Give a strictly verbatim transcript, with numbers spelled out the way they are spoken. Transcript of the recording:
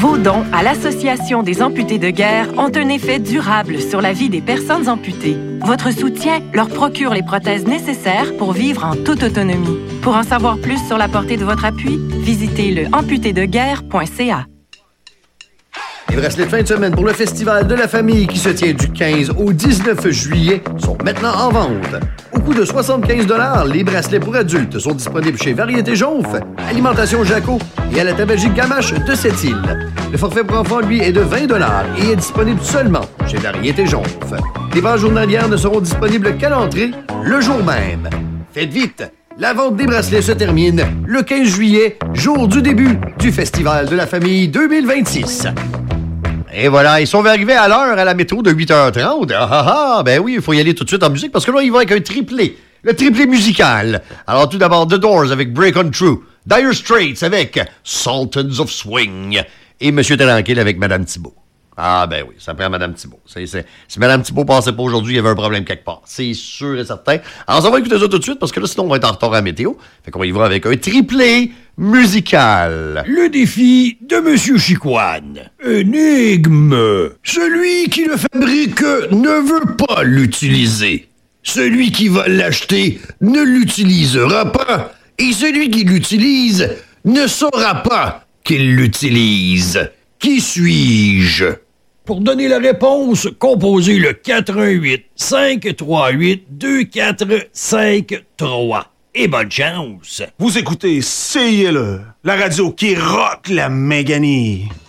Vos dons à l'Association des amputés de guerre ont un effet durable sur la vie des personnes amputées. Votre soutien leur procure les prothèses nécessaires pour vivre en toute autonomie. Pour en savoir plus sur la portée de votre appui, visitez le amputé de guerre point c a. Les bracelets de fin de semaine pour le Festival de la famille qui se tient du quinze au dix-neuf juillet sont maintenant en vente. Au coût de soixante-quinze dollars, les bracelets pour adultes sont disponibles chez Variété Jonf, Alimentation Jaco et à la tabagique Gamache de Sept-Îles. Le forfait pour enfants, lui, est de vingt dollars et est disponible seulement chez Variété Jonf. Les ventes journalières ne seront disponibles qu'à l'entrée le jour même. Faites vite! La vente des bracelets se termine le quinze juillet, jour du début du Festival de la famille deux mille vingt-six. Et voilà, ils sont arrivés à l'heure à la métro de huit heures trente. Ah ah ah, ben oui, il faut y aller tout de suite en musique parce que là, ils vont avec un triplé. Le triplé musical. Alors tout d'abord, The Doors avec Break On Through. Dire Straits avec Sultans of Swing. Et Monsieur Tranquille avec Madame Thibault. Ah ben oui, ça prend Mme Thibault. C'est, c'est, si Mme Thibault passait pas aujourd'hui, il y avait un problème quelque part. C'est sûr et certain. Alors, ça va écouter ça tout de suite parce que là, sinon, on va être en retard à la météo. Fait qu'on va y voir avec un triplé musical. Le défi de Monsieur Chicoine. Énigme. Celui qui le fabrique ne veut pas l'utiliser. Celui qui va l'acheter ne l'utilisera pas. Et celui qui l'utilise ne saura pas qu'il l'utilise. Qui suis-je? Pour donner la réponse, composez le quatre un huit, cinq trois huit, deux quatre cinq trois. Et bonne chance! Vous écoutez C I L E, la radio qui rock la Méganie.